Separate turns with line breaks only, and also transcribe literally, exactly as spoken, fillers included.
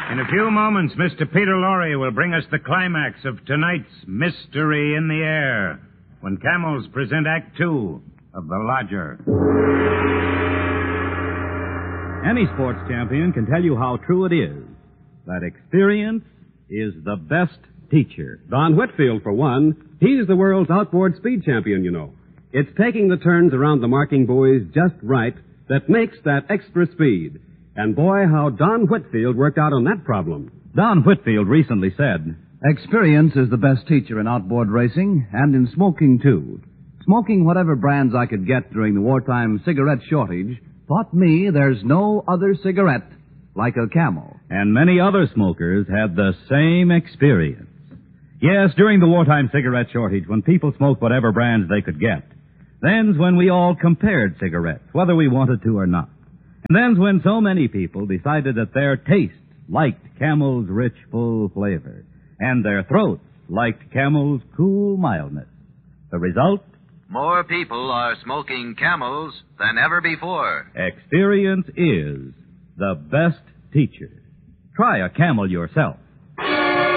In a few moments, Mister Peter Lorre will bring us the climax of tonight's Mystery in the Air, when Camels present Act Two of The Lodger.
Any sports champion can tell you how true it is that experience is the best teacher.
Don Whitfield, for one, he's the world's outboard speed champion, you know. It's taking the turns around the marking buoys just right that makes that extra speed. And boy, how Don Whitfield worked out on that problem.
Don Whitfield recently said,
"Experience is the best teacher in outboard racing and in smoking, too. Smoking whatever brands I could get during the wartime cigarette shortage taught me there's no other cigarette like a Camel."
And many other smokers had the same experience. Yes, during the wartime cigarette shortage, when people smoked whatever brands they could get, then's when we all compared cigarettes, whether we wanted to or not. And then's when so many people decided that their tastes liked Camel's rich, full flavor, and their throats liked Camel's cool mildness. The result?
More people are smoking Camels than ever before.
Experience is the best teacher. Try a Camel yourself.